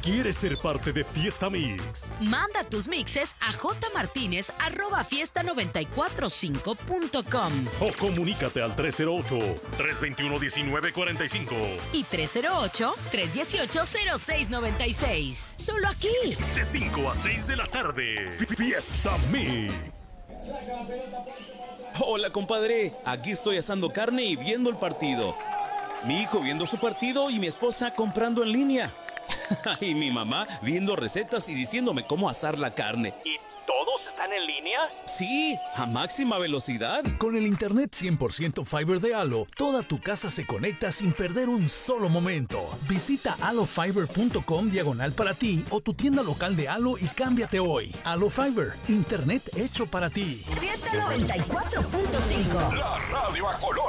¿Quieres ser parte de Fiesta Mix? Manda tus mixes a jmartinez@fiesta945.com O comunícate al 308-321-1945 y 308-318-0696. ¡Solo aquí! De 5 a 6 de la tarde. Fiesta Mix. Hola, compadre. Aquí estoy asando carne y viendo el partido. Mi hijo viendo su partido y mi esposa comprando en línea. Y mi mamá viendo recetas y diciéndome cómo asar la carne. ¿Y todos están en línea? Sí, a máxima velocidad. Con el internet 100% Fiber de Halo, toda tu casa se conecta sin perder un solo momento. Visita halofiber.com diagonal para ti o tu tienda local de Halo y cámbiate hoy. Halo Fiber, internet hecho para ti. Fiesta 94.5. La radio a color.